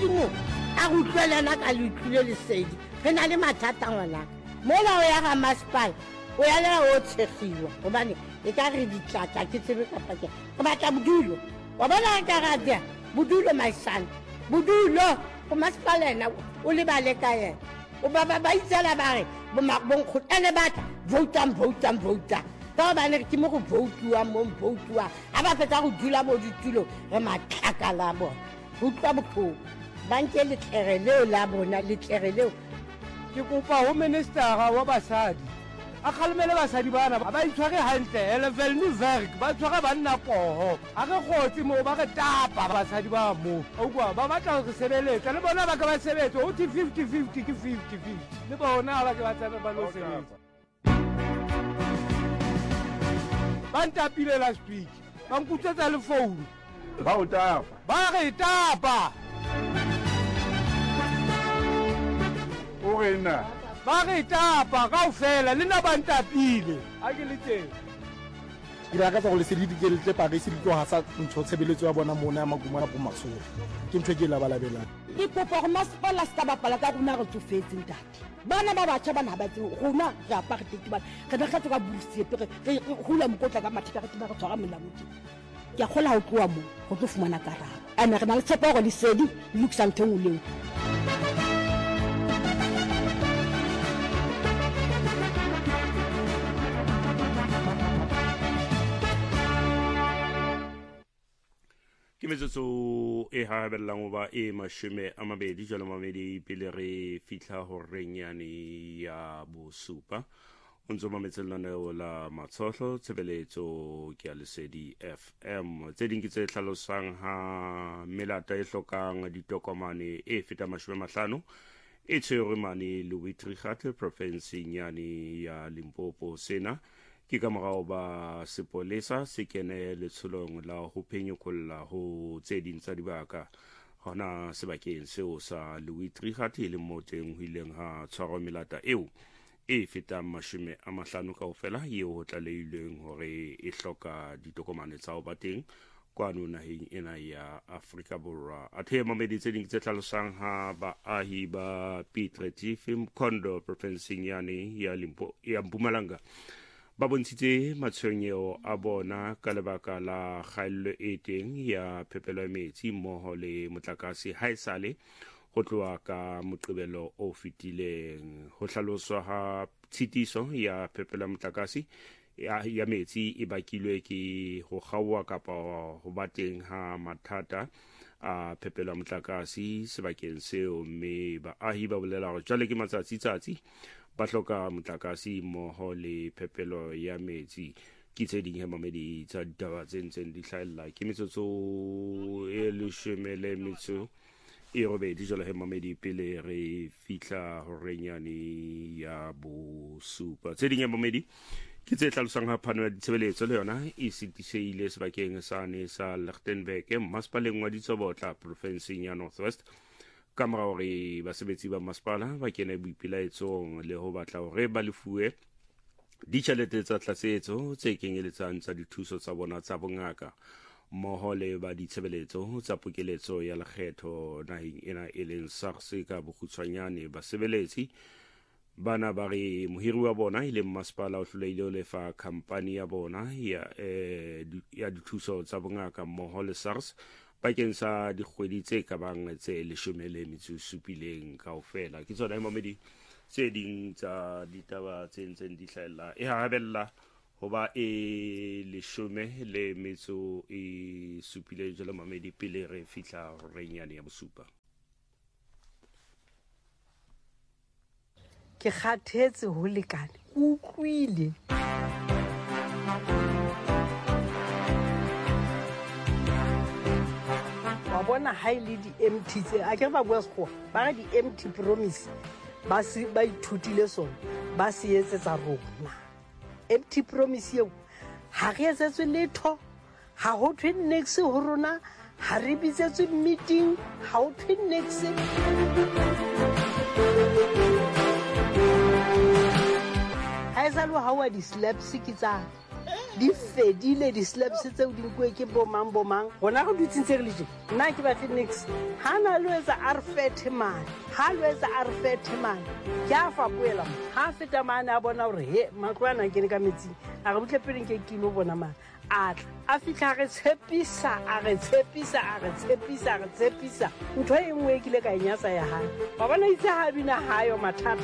modimo a go utlwelana ka le utlwile lesedi re na le mathata ngwanaka mola o ya ga masepala o ya le o tshegiwa gobane e ka re ditlatla ke tsebe kapa ke go batla bodulo wa bona ka radia bodulo my son bodulo go masepala ena o le bale ka yena o ba itsela ba re bonkgo ene batla vouta ka ba ne ke mo go voutua a ba fetsa go dula mo ditulo re matlaka la bona go tla botlhoko ba nke letlere leo la bona letlere leo ke kopa ho ministera wa basadi a kgalmele basadi bana ba itshware hantle level new werk ba tshwara banna poho a re khotsi mo ba re tapa basadi ba mo o kwa ba batla go sebeletsa le bona ba ka ba sebetsa o ti 50-50 ke 50-50 le bona ba ke ba tsana ba lo sebetsa banta pile last week ba nkutsetsa le phone ba o tapa ba re tapa o rena ba re tapa kaofela le na bantapile a ke le teng ke ra ka tsa go lesedi ke le tle Paris di tloga sa ntho tshebeletso ya bona mona ya magumana bo masolo ke ntho ke la balabela ke kopa go masepala ska bapala ka rona re tsofetse ntate bana ba batjha bana ba tse rona re apartheid bana re na kgatho ka busiepe re hula mokotla ka mathata re tsena re tshwara melamuti ke a gola ho tloa mo go tlo fumana karabo ana re na le tshepo go lesedi luksa ntho nguleng ke metsotso e habellang ba e mashome a mabedi jalo mabedi pele re fitla ho renyane ya bosupa o ntse mametselano la matsohlo tshebeletso ke a lesedi FM tse ding ke tse hlalosang ha melata e hlokang ditokomane e feta 50 e tshwerwe mane Louis Trichardt province nyane ya Limpopo sena ke ka morao ba sepolesa se kene letsholong la ho phenyokolla ho tse ding tsa dibaka hona sebakeng seo sa Louis Trichardt le moteng ho ileng ha tshwarwa melata eo e fetang 50 kaofela eo ho tlaleilweng hore e hloka ditokomane tsa ho ba teng kwano naheng ena ya Afrika Borwa a the mamedi tse ding tse hlalosang ha baahi ba Piet Retief Mkhondo province nyane ya Limpopo ya Mpumalanga ba bontshitse matshwenyeo a bona ka lebaka la kgaello e teng ya phepelo ya metsi mmoho le motlakase haesale go tloa ka moqebelo o fetileng ho hlaloswa ha tshitiso ya phepelo ya motlakase ya metsi e bakilwe ke go kgaowa kapa ho ba teng ha mathata a phepelo ya motlakase sebakeng seo mme baahi ba bolela hore jwale ke matsatsi ba hloka motlakase mmoho le phepelo ya metsi ke tse ding he mamedi tsa ditaba tse ntseng di hlahella ke metsotso e leshomele metso e robedi jalo he mamedi pele re fitla ho renyane ya bosupa tse ding he mamedi ke tse hlalosang ha phano ya ditshebeletso le yona e sitiseile sebakeng sane sa Lichtenburg masepaleng wa Ditsobotla province ya North West ka mora hore basebetsi ba masepala ba kene boipelaetsong le ho batla hore ba lefuwe ditjhelete tsa tlatsetso tse kenyeletsang tsa dithuso tsa bona tsa bongaka mmoho le ba ditshebeletso tsa pokeletso ya lekgetho naheng ena e leng SARS ka bokgutshwanyane basebeletsi bana ba re mohiri wa bona ile masepala o hlolehile ho lefa company ya bona ya dithuso tsa bongaka mmoho le SARS bakeng sa dikgwedi tse ka bang tse 17 kaofela ke tsona mamedi tse ding tsa ditaba tse ntseng di hlahella e habella hoba e 17 jalo mamedi pele re fitla renyane ya bosupa ke kgathetse ho lekane utlwile wa bona highly di-empty tse a ke ba bua sekgowa ba re di-empty promise ba ithutile sona ba se etsetsa rona empty promise eo ha re etsetswe letho ha ho thwe next ho rona ha re bitsetswe meeting ha ho thwe next ha e sa lo ha wa di-slaps ke tsa di fedile di-slabs tseo di nkuwe ke bomang gona go dutseng tse re le je nna ke batle nix ha na lo etsa arfetman ke a fapoela ha feta mane a bona gore he matlo ana ke ne ka metsing a re butle peleng ke kilo bona mane a fitlha re tshepisa ntho e nngwe e kile ka e nyatsa ya hae wa bona itse ha bina hayo mathata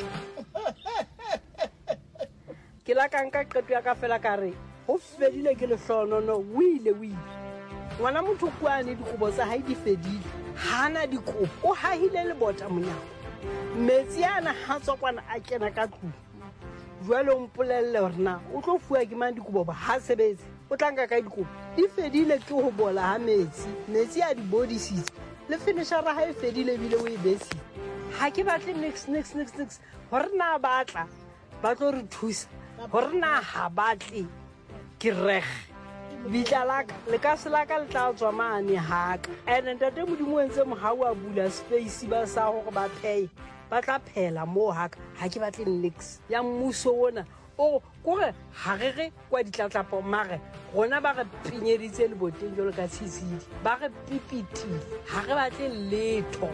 ke la ka nka qeto ya ka fela ka re go fedile ke lehlonono o ile ngwana motho kwane dikobo tsa hae di fedile hana dikobo o hahile le bota monyako metsi ana ha tsokwana a kena ka tlung jwale o mpolelle gore na o tlo fuwa ke mang dikobo ba ha sebetse o tlanka ka dikobo di fedile ke go bola ha metsi a di bodisitse le finishera ha e fedile bile o e besi ha ke batle nix gore na ba tlo re thusa gore na ha batle ke rege bitla laka le ka se laka le tla tswa mane haka ene ntate modimo entse mohau a bula space ba sa go ba pay ba tla phela mo haka ha ke batle nix ya mmuso ona o kore ha re kwa ditlatlapo mare gona ba re pinyeditse le boteng jalo ka tshitsidi ba re pipitile ha re batle letho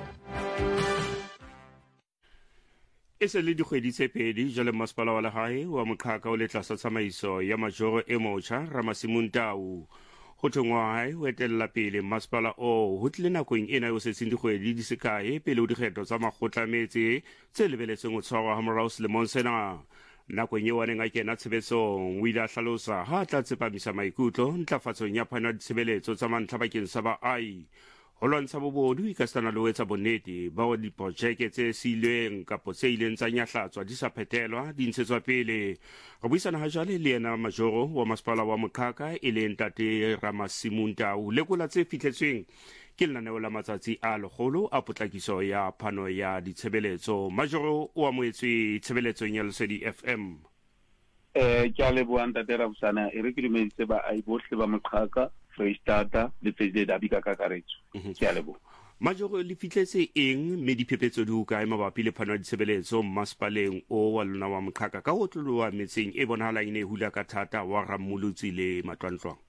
e se le dikgwedi tse pedi jale masepala wa legae wa Moqhaka o le tlasa tsamaiso ya majoro e motjha Ramasimo Ntau go thongwa hae o etella pele masepala o ho tlile nakong ena o setseng dikgwedi di se kae pele o dikgetho tsa makgotla metse tse lebeletseng o tshwarwa ha morao selemong sena nakong eo a neng a kena tshebetsong o ile a hlalosa ha tla tsepamisa maikutlo ntlafatsong ya phano ya ditshebeletso tsa mantlha bakeng sa baahi ho lwantsha bobodu ikasana le ho etsa bonnete ba hore diprojeke tse silweng kapo tse ileng tsa nyahlatswa di sa phethelwa di ntshetswa pele re buisana ha jwale le yena majoro wa masepala wa Moqhaka e leng ntate Ramasimo Ntau lekola tse fihletsweng ke lenaneo la matsatsi a lekgolo a potlakiso ya phano ya ditshebeletso majoro o amoetswe tshebeletsong ya Lesedi FM ke a leboha ntate Rabusana e re ke dumeditse baahi bohle ba Moqhaka Freistata le President Abika Kakaretso ke a leboha majoro le fitlhetse eng me diphephetso di hokae mabapi le phano ya ditshebeletso masepaleng o wa lona wa Moqhaka ka ho tloloha metseng e bonahala ine hula ka thata wa Rammolotsi le Matlwantlwang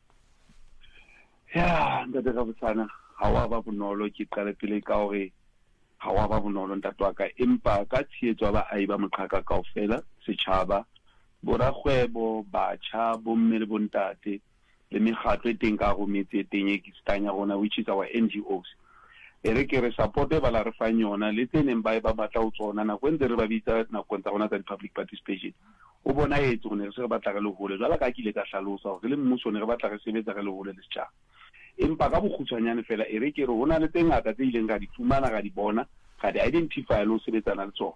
ya ntate Rabusana ha wa ba bonolo ke qale pele ka hore ha wa ba bonolo ntate wa ka empa ka tshehetso ba baahi ba Moqhaka kaofela setjhaba borakgwebo batjha bomme le bontate le mekgatlo e teng ka go metse teng e ke stanya rona which is our NGOs e re ke re support ba la re fang yona le tseneng ba batla o tsona na kwentse re ba bitsa na kwentsa rona tsa public participation o bona etso ne re se re batla re le hole jwala ka kile ka hlalosa hore le mmuso ne re batla re sebetsa re le hole le setjhaba empa ka bokgutshwanyane fela e re ke re hona le tse ngata tse ileng ga di fumana ga di bona ga di identify le ho sebetsana le tsona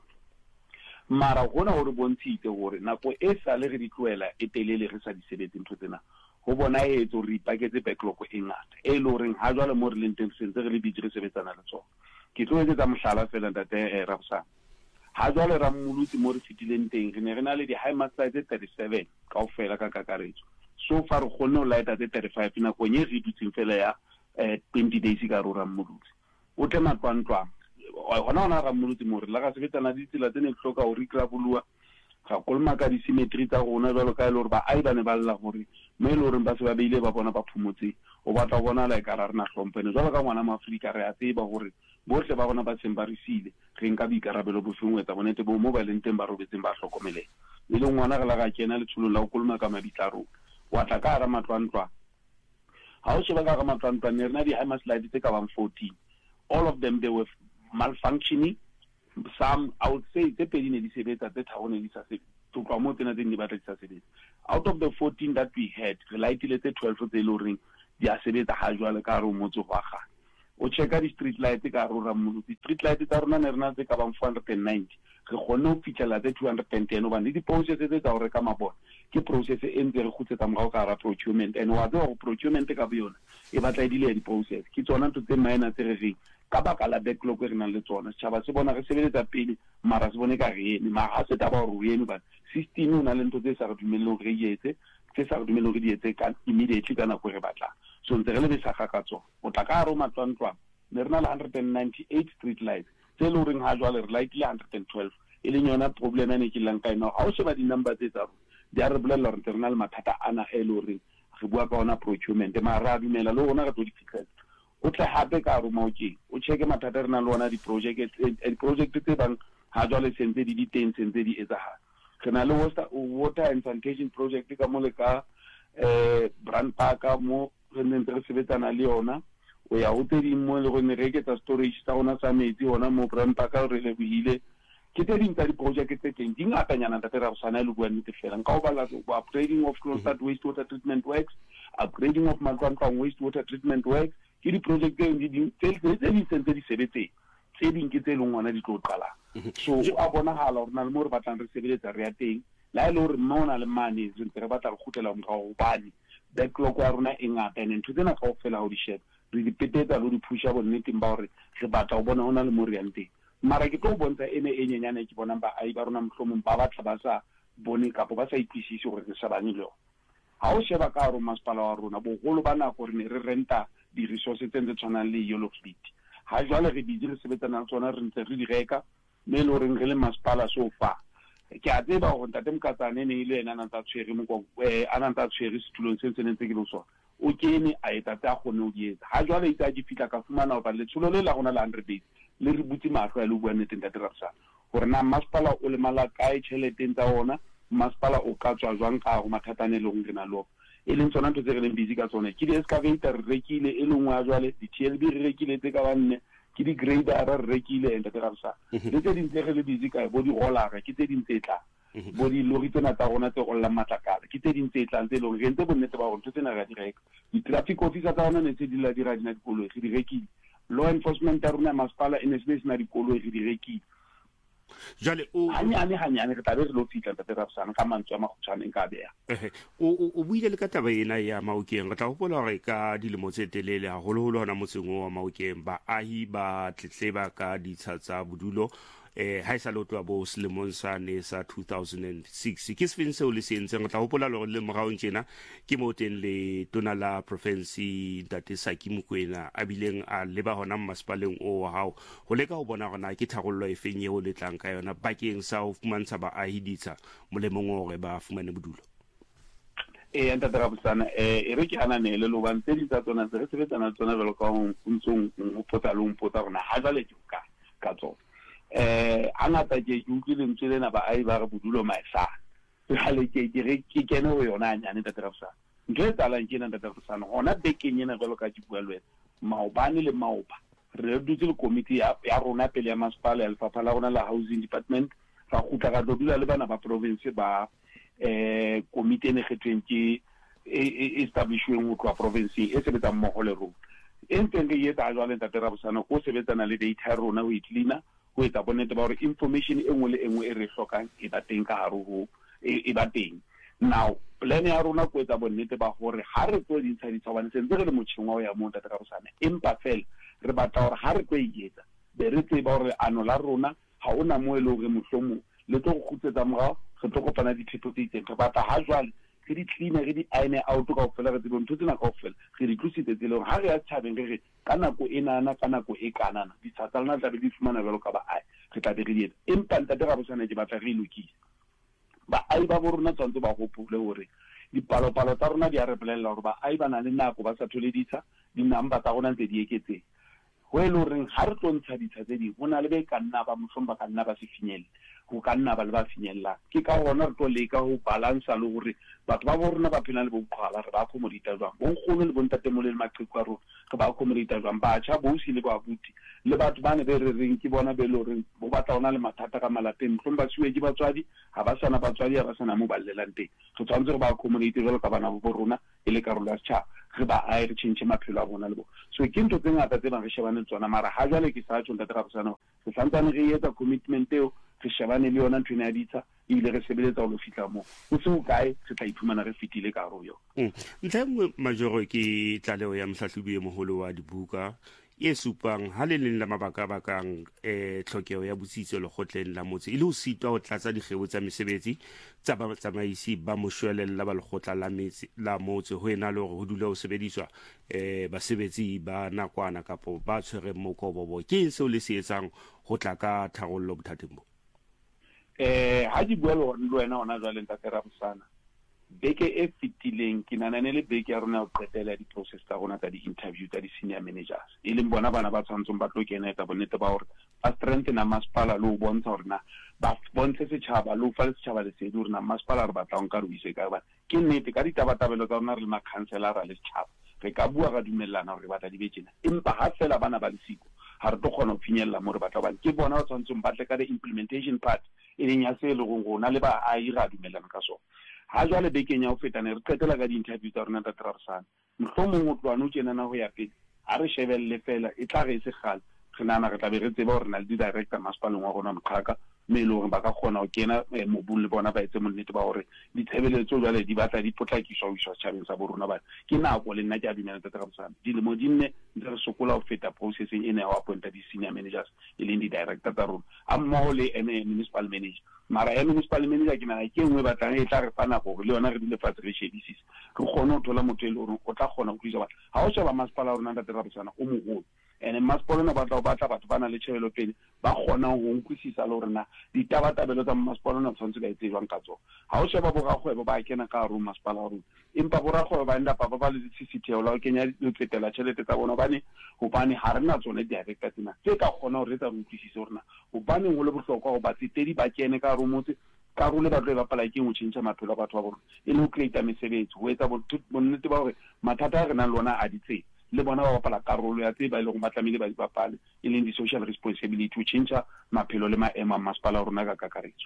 mara gona hore bontshitse hore nako e sa le re di tloela e telele re sa di sebetse ntho tsena ho bona etso re ipaketse backlog e ngata e le hore ha jwale mo re leng teng sentse re le bitse re sebetsana le tsona ke tlo etsa mohlala fela ntate Rabusana ha jwale Rammolotsi mo re fitileng teng re ne re na le di high master tse 37 kaofela ka kakaretso so far go no lighter tse 35 nakong e re dutseng fela ya 20 days ka ro Rammolotsi o tle Matlwantlwang hona Rammolotsi mo re la ga sebetsana di tsela tsene hloka ho rikrabulwa ga kolma ka di-symmetry tsa rona jwalo ka e le hore baahi ba ne ba lla gore mo e le hore ba se ba beile ba bona ba phomotse o batla bona la ka re na hlomphene jwalo ka ngwana maAfrika re a tseba gore bohle ba bona ba seng ba resile re nka boikarabelo bofeng o etsa bonete bo mo ba leng teng ba robetseng ba hlokomeleng e le ngwana re la ga kena le tsholo la go kolma ka mabitla rona wa tla ka ra Matlwantlwang ha o sheba ka Matlwantlwang ne re na di-high slide tse ka bang 14 all of them they were malfunctioning some I would say tse pedi ne di sebetsa tse tharo ne di sa sebetsa tlotlwa mo tsena tse ne di batla di sa sebetsa out of the 14 that we had re lightile tse 12 tse le reng di a sebetsa ha jwale ka re o motse go aga o checka di street lights ka ro Rammolotsi street lights tsa rona ne rena tse ka bang 490 re gone ho fitlhela tse 210 ba di process tse tsa gore ka mabona ke process e ntse re khutsetsa mo ga ra procurement and wa go procurement ka beyona e batla di le di process ke tsona ntse tse minor tse re reng ka baka la backlog re nang le tsona setjhaba se bona re sebeletsa pele mara se bone ka re ene mara ha se taba hore o ene ba system o na le ntho tse sa re dumellong re etse tse sa re dumellong re di etse ka immediately ka nako re batla so ntse re le sa ga ka tsona o tla ka ro Matlwantlwang ne re na le 198 street lights tse le reng ha jwale re light le 112 e le yona problem ene ke lang ka ina ha o sheba di number tse tsa di a re bolella re na le mathata ana e le reng re bua ka ona procurement mara dumela le ona re tlo di fitlhela o tle hape ka roma okeng o cheke mathata re na le ona di-project tse bang ha jwale sentse di teng sentse di etsahala re na le water and sanitation project ka mo le ka Brand Park mo re ntse re sebetsana le yona o ya ho tedi mo le go ne re eketsa storage tsa rona sa metsi ona mo Brand Park re le buile ke tse ding tsa di-project tse teng di ngatanyana ntate ra go sana le bua nnete fela nka o bala upgrading of Kroonstad wastewater treatment works upgrading of Mantlwantlwang wastewater treatment works ke di-project tse di sentse di sebetseng tse ding ke tse leng ngwana di tlo qalang so a bonahala gore na le mo re batlang re sebeletsa re ya teng la ile gore mma o na le mane re ntse re batla go khutela morago gobane backlog ya rona e ngata and ntho tsena ka go fela go di sheba re di petetsa le di pusha bonneteng ba gore re batla go bona go na le mo re yang teng mara ke tlo bontsha ene e nyenyane ke bonang baai ba rona mohlomong ba batla ba sa bone kapo ba sa itlisise gore re shebane le yona ha o sheba ka gore masepala wa rona bogolo ba nako re ne re renta di-resources tse ntse tshwanang le yellow fleet ha jwale re di sebetsana le tsona re ntse re di reka mme e le goreng re le masepala so far ke a tseba gore ntate Mkatsane ne ile ena a ntse a tshwere setulong se se nentse ke le sona o kene a etsa tse a kgone o di etsa ha jwale itse a di fitla ka fumana gore letsholo le la gona la 100 days le re butse matlho a le bua nnete ntate Rapsana gore na masepala o le mala kae tšheleteng tsa ona masepala o ka tswa jwang ka go mathatane le go re na lo e leng tsona ntho tse re leng busy ka tsone ke di-excavator re rekile e le nngwe a jwale di-TLB re rekile tse ka banne ke di-grader re rekile ntate Rapsana le tse ding tse re le busy ka bo di-rollara ke tse ding tse tlang bo dilori tsena tsa rona tse gollang matlakala ke tse ding tse tlang tse leng re ntse bonnete ba gore ntho tsena re a di reka di-traffic officer tsa rona ne tse di la dira dina dikoloi re di rekile law enforcement ya rona masepala e ne se sena dikoloi re di rekile jale hanyane re tlabe re lo fitlha ntate Rapsana ka mantswe a magotshwane ka beya o buile le ka taba ena ya Maokeng re tla gopola gore ka dilemo tse telele haholo hona motseng wa Maokeng baahi ba tletleba ka ditsha tsa bodulo ha isa lo twa bo selemong sa ne sa 2006 ke sefeng seo le se entseng re tla gopola le le moraong tjena ke mo teng le tona la province Ntate Saki Mokoena a bileng a leba hona masepaleng o wa hao go leka go bona gona ke thagollo e feng eo le tlang ka yona bakeng sa ho fumantsha baahi ditsha molemong gore ba fumane bodulo ntate Rapsana e re ke ananele lo ba ntse di tsa tsona re sebetsana tsona jalo ka go ntsong o potsa le o mpotsa rona ha jale ke ka tsona hangata ke utlwile ntse lena baahi ba re bodulo maesa hale ke kene ho yona nyane ntate Rapsana ntho e tsalang ke ntate Rapsana hona bekeng ena jalo ka ke bua le wena maobane le maoba re dutse le committee ya rona pele ya masepala ya lefapha la rona la housing department ra gutla ka dula le bana ba province ba committee ene kgethweng ke establishweng ho tloa province e sebetsang mmogo le rona enteng ke etsa jwale ntate Rapsana ko sebetsana le data ya rona ho itlina go etsa bonnete ba gore information e nngwe le engwe e re hlokang e ba teng ka hare ho e ba teng now plan ya rona go etsa bonnete ba gore ha re tlo dintsha ditshobane sentse re le motšheng wa go ya mo ntate Rapsana empa fela re batla gore ha re tlo etsa be re tseba gore ano la rona ha ona mo e le gore mohlomong le tlo go khutsetsa morago re tlo kopana dithetho tse itseng re batla ha jwale re di clean re di aine out ka ofela re tsebe ntho tsena ka ofela re di tlositse tse leng ha re ya tshabeng re ka nako e nana ka nako e kanana ditshatsa lena tla be di fumana jalo ka baahi re tla be re di etsa empa ntate Rapsana ke batla re ilokise baahi ba bo rona tsantse ba gopole gore dipalopalo tsa rona di a re bolelela gore baahi ba na le nako ba sa thole ditsha dinamba tsa rona ntse di eketseng go e le goreng ga re tlo ntsha ditsha tse dingwe go na le be ka nna ba mohlomong ba ka nna ba se finyelle go ka nna ba le ba finyellang ke ka gona re tlo leka go balansa le gore batho ba bo rona ba phela le boqhwala re ba accommodata jwang bonkgono le bontatemolo le maqheku a rona re ba accommodata jwang batjha bosi le babuti le batho ba ne be re reng ke bona be le goreng bo batla ona le mathata ka malapeng mohlomong ba siwe ke batswadi ga ba sana batswadi ga ba sana mo ba llelang teng re tshwanetse re ba accommodate jalo ka bana bo rona e le karolo ya setšhaba re ba ae re tšhentšhe maphelo a bona le bona so ke ntho tse ngata tse bang re shebane le tsona mara ga jwale ke sa tšho ntate Rapsana re santsane re etsa commitment eo re shebane le yona ntho ena ya ditsha ebile re sebeletsa go lo fitlha mo o se o kae re tla iphumana re fetile ka gare yo ntlha e nngwe majoro ke tlaleo ya mohlahlobi e mogolo wa dibuka e supang ha le leng la mabaka bakang tlhokego ya botsitso lekgotleng la motse e le ho sitwa ho tlatsa dikgeo tsa mesebetsi tsa batsamaisi ba moshwelella ba lekgotla la motse ho ena le hore ho dula ho sebediswa basebetsi ba nakwana kapo ba tshwereng mokobobo ke eng seo le se etsang ho tla ka tharollo bothateng bo ha di bua le wena ona jwale ntate Rapsana beke e fetileng ke nanane le beke ya rona go qetela di-process tsa rona tsa di-interview tsa di-senior managers e leng bona bana ba tshwantseng ba tlo kena etsa bonnete ba gore ba strengthena masepala le go bontsha gore na ba bontshe setšhaba le go fa le setšhaba lesedi gore na masepala re batlang ka re o ise ka ba ke nnete ka ditabatabelo tsa rona re le makhanselara le setšhaba re ka bua ka dumelelana gore re batla di be tjena empa ga fela bana ba lesiko ga re tlo kgona go phinyelela mo re batla bane ke bona ba tshwantseng batle ka the-implementation part e leng ya se e le gong rona le baagi ra dumelelana ka sone ga jwale bekeng ya go fetane re qetela ka di-interview tsa rona tsa traversana mohlomong o tloane o tjenana go ya pele ga re shebelele fela e tla ge e se gale re nana re tla be re tseba gore na le di-director masepaleng wa rona moqhaka mme e le gore ba ka kgona go kena mobung le bona ba etse monnete ba gore ditshebeletso jwale di batla di potlakiswa go iswa setšhabeng sa borona bane ke nako le nna ke a dumela tsa traversana dilemo di nne ntse re sokola go feta processing e ne ya go appointa di-senior managers e leng di-director tsa rona a mmogo le ene municipal manager mara ya municipal manager ke nana ke nngwe batlang e tla re fa nako gore le yona re dile fatshe re shebisisa re kgone go thola motho e le gore o tla kgona go tlisa bana ga o sheba masepala a rona ka traversana o mogolo and masepala ona batla go batla batho ba na le tšhebelo pele ba kgonang go utlwisisa le gore na ditabatabelo tsa masepala ona tshwanetse ka e tsejwang ka tsona ga o sheba borakgwebo ba kena ka gare masepala wa rona empa borakgwebo ba endapa ba le tshisitheo la go kenya letsetela tšhelete tsa bona gobane ga re na tsone director tsena tse ka kgona gore re tsa re utlwisise gorena gobaneng go le bohlokwa go batsetedi ba kene ka gare motse karolo ba tlo e bapala ke go tšhentšha maphelo a batho ba bona e le go creata mesebetsi go etsa bonnete ba gore mathata a re nang le ona a ditsela le bona ba bapala karolo ya tse ba e leng ba tlamehile ba di bapale e leng di-social responsibility go tšhentšha maphelo le maemo a masepala a rona ka kakaretso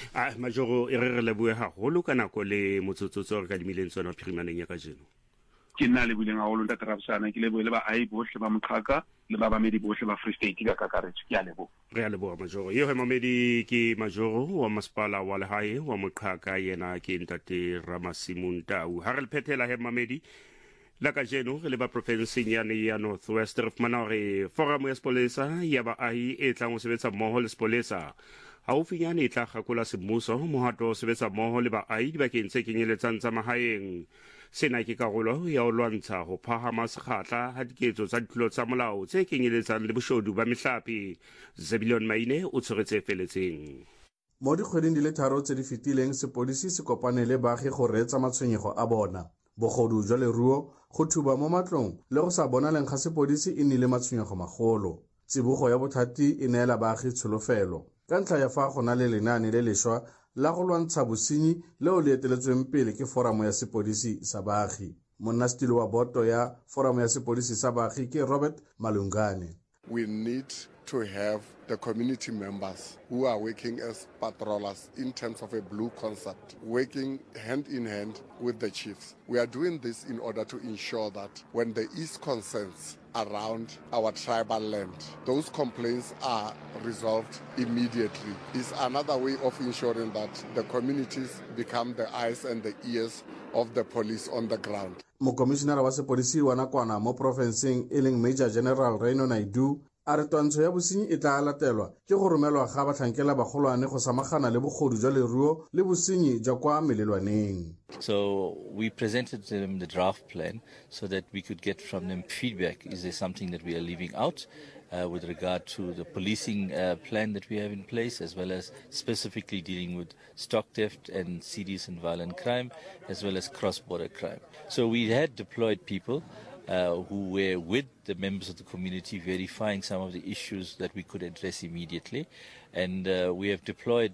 majoro e re leboe gagolo ka nako le motsotsotso re ka dimileng tsona phirimaneng ya ka jeno ke nna le buileng gagolo nta traversana ke leboe le baagi botlhe ba moqhaka le ba bamedi botlhe ba Free State ka kakaretso ke a leboga re a leboga majoro yo he mamedi ke majoro wa masepala wa lehae wa moqhaka yena ke ntate Ramasimuntau ha re le phethela he mamedi la ka jeno re le ba profenseng ya North West re fumana gore forum ya sepolesa ya baahi e tlang go sebetsa mmogo le sepolesa gaufinyane e tla gakola semmuso mohato o sebetsa mmogo le baahi dibakeng tse kenyeletsang tsa magaeng sena ke karolo ya go lwantsha go phagama sekgatla ga diketso tsa ditlolo tsa molao tse kenyeletsang le boshodu ba mehlape Zabilon Maine o tshwaretse feletseng mo dikgweding di le tharo tse di fetileng sepodisi se kopane le baagi go reetsa matshwenyego a bona bogodu jwa leruo go thuba mo matlong le go sa bonaleng ga sepodisi e nnile matshwenyego magolo tsibogo ya bothati e neela baagi tsholofelo ka ntlha ya fa go na le lenaane le lešwa la go lwantsha bosenyi leo le eteletsweng pele ke foramo ya sepodisi sa baagi monnasetilo wa boto ya foramo ya sepodisi sa baagi ke Robert Malungane. We need to have the community members who are working as patrollers in terms of a blue concept, working hand in hand with the chiefs. We are doing this in order to ensure that when there is concerns around our tribal land, those complaints are resolved immediately. It's another way of ensuring that the communities become the eyes and the ears of the police on the ground. Mokomishinara wa sepodisi wa nakwana mo profenseng e leng Major General Reno Naidu a re twantsho ya bosenyi e tla latelwa ke go romelwa ga batlhankela bagolwane go samagana le bogodu jwa leruo le bosenyi jwa kwa melelwaneng. So we presented them the draft plan so that we could get from them feedback. Is there something that we are leaving out with regard to the policing plan that we have in place, as well as specifically dealing with stock theft and serious and violent crime, as well as cross-border crime. So we had deployed people who were with the members of the community verifying some of the issues that we could address immediately. And we have deployed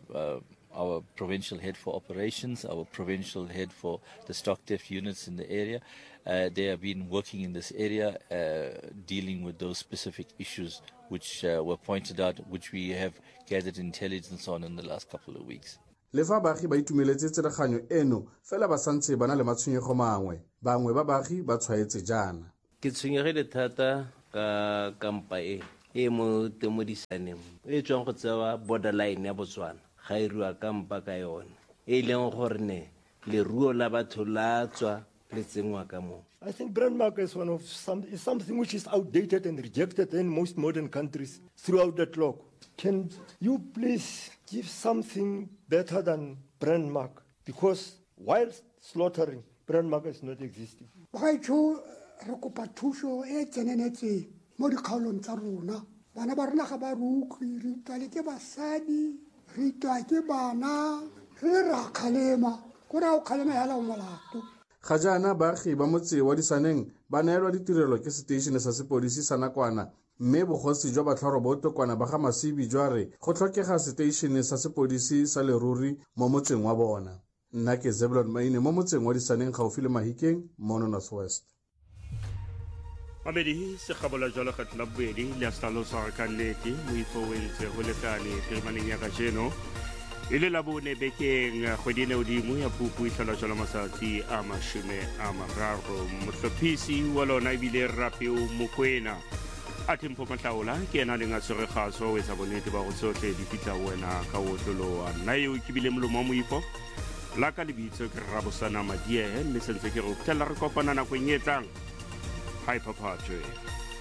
our provincial head for operations, our provincial head for the stock theft units in the area. They have been working in this area dealing with those specific issues which were pointed out, which we have gathered intelligence on in the last couple of weeks. Le fa baagi ba itumeletse tsereganyo eno fela ba santse ba na le matshwenyego mangwe bangwe ba baagi ba tshwaetse jana ke tshwenyegile thata ka kampa e mo temodisaneng e tswang go tsewa borderline ya Botswana ga e rua kampa ka yone e leng gore ne leruo la batho la tswa le tsengwa ka mo. I think Brandmark is something which is outdated and rejected in most modern countries throughout the clock. Can you please give something better than Brandmark? Because while slaughtering, Brandmark is not existing. Re kopa thuso e tsenenetse mo dikgaolong tsa rona. Bana ba rona ga ba rukwi, re itwa ke basadi, re itwa ke bana, re ra kgalema ko ra o kgalemela o molato ga jaana baagi ba motse wa Disaneng ba neelwa ditirelo ke seteišene sa sepodisi sa nakwana mme bogosi jwa batlharobotokwana ba ga Masibi jwa re go tlhokega seteišene sa sepodisi sa leruri mo motseng wa bona. Nna ke Zebulon Maine mo motseng wa Disaneng gaufi le Mahikeng mono Northwest. Mabedi se kgabola jalo kgetlo la bobedi le a stalosa ka nnete moifo o entse go lekane tirimaneng ya kajeno e le la bone bekeng kgwedi ene odimo ya Phupu e tlhola jalo matsatsi a 30 motlhophisi wa lona ebile Rapio Mokoena a Tempho Matlaola ke ena le ngatsore kgaso o etsa bonnete ba go tsotlhe di fitla wena ka otloloa nna eo ke bile molomo wa moifo la ka lebitso ke Rabosana Madiehe mme sentse ke re o ptela re kopana nakong e tlang. Hi, Papa Joy.